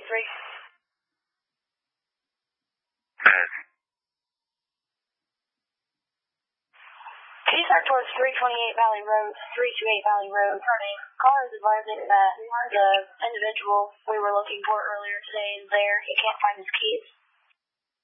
3. Can you start towards 328 Valley Road, 328 Valley Road? Caller is advising that the individual we were looking for earlier today is there. He can't find his keys.